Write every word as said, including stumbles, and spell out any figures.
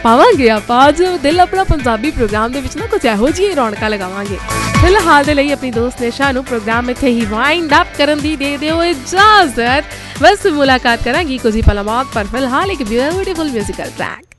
ਪਾਵਾਂਗੇ ਆਪਾਂ ਅੱਜ ਦਿਲ ਆਪਣਾ ਪੰਜਾਬੀ ਪ੍ਰੋਗਰਾਮ ਦੇ ਵਿੱਚ ਨਾ ਕੁਝ ਇਹੋ ਜਿਹੀ ਰੌਣਕਾਂ ਲਗਾਵਾਂਗੇ। ਫਿਲਹਾਲ ਦੇ ਲਈ ਆਪਣੀ ਦੋਸਤ ਨਿਸ਼ਾ ਨੂੰ ਪ੍ਰੋਗਰਾਮ ਇੱਥੇ ਹੀ ਵਾਈਂਡ ਅਪ ਕਰਨ ਦੀ ਦੇ ਦਿਓ ਇਜਾਜ਼ਤ। ਬਸ ਮੁਲਾਕਾਤ ਕਰਾਂਗੀ ਕੁਝ ਹੀ ਪਲਾਂ ਬਾਅਦ, ਪਰ ਫਿਲਹਾਲ ਇੱਕ ਬਿਊਟੀਫੁਲ ਮਿਊਜ਼ੀਕਲ ਟਰੈਕ।